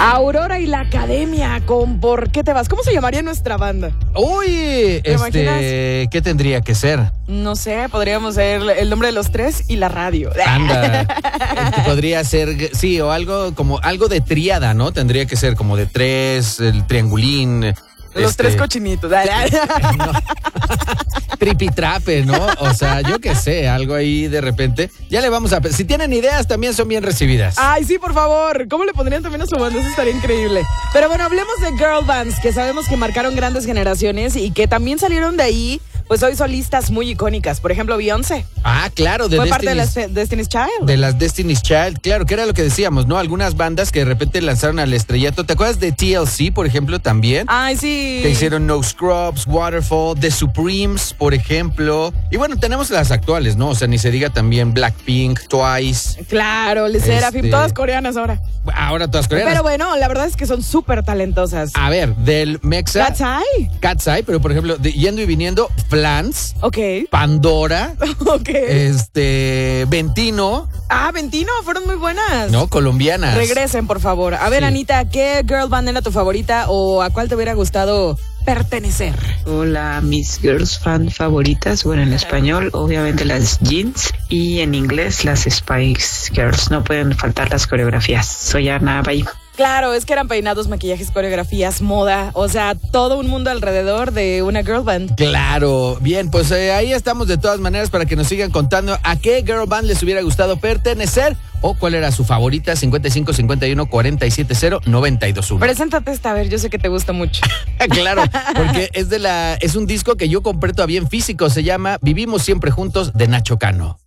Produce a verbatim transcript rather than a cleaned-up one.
Aurora y la Academia con ¿Por qué te vas? ¿Cómo se llamaría nuestra banda? Uy, ¿Te este, imaginas? ¿qué tendría que ser? No sé, podríamos ser el nombre de los tres y la radio. Anda, eh, podría ser, sí, o algo como algo de tríada, ¿no? Tendría que ser como de tres, el triangulín. Los este, tres cochinitos. no. Tripitrape, ¿no? O sea, yo qué sé, algo ahí de repente. Ya le vamos a... Si tienen ideas, también son bien recibidas. Ay, sí, por favor. ¿Cómo le pondrían también a su banda? Eso estaría increíble. Pero bueno, hablemos de girl bands, que sabemos que marcaron grandes generaciones y que también salieron de ahí, pues hoy solistas muy icónicas. Por ejemplo, Beyoncé. Ah, claro, de Fue parte de Destiny's, las Destiny's Child. de las Destiny's Child, claro, que era lo que decíamos, ¿no? Algunas bandas que de repente lanzaron al estrellato. ¿Te acuerdas de T L C, por ejemplo, también? Ay, sí. Que hicieron No Scrubs, Waterfall, The Supremes, por ejemplo. Y bueno, tenemos las actuales, ¿no? O sea, ni se diga también Blackpink, Twice. Claro, Les Seraphim, Este- todas coreanas ahora. Ahora todas coreanas. Pero bueno, la verdad es que son súper talentosas. A ver, del Mexa, Cat's Eye. Cat's Eye, pero por ejemplo, de- yendo y viniendo, Flans, Ok, Pandora, ok. este, Ventino, Ah, Ventino, fueron muy buenas. ¿no? Colombianas. Regresen, por favor. A ver, Sí. Anita, ¿qué girl band era tu favorita o a cuál te hubiera gustado pertenecer? Hola, mis girls fan favoritas, bueno, en español, obviamente las Jeans y en inglés las Spice Girls. No pueden faltar las coreografías. Soy Ana, bye. Claro, es que eran peinados, maquillajes, coreografías, moda, o sea, todo un mundo alrededor de una girl band. Claro, bien, pues eh, ahí estamos de todas maneras para que nos sigan contando a qué girl band les hubiera gustado pertenecer o cuál era su favorita. Cincuenta y cinco, cincuenta y uno, cuarenta y siete, cero, noventa y dos, uno. Preséntate esta, a ver, yo sé que te gusta mucho. Claro, porque es de la es un disco que yo compré todavía en físico, se llama Vivimos siempre juntos de Nacho Cano.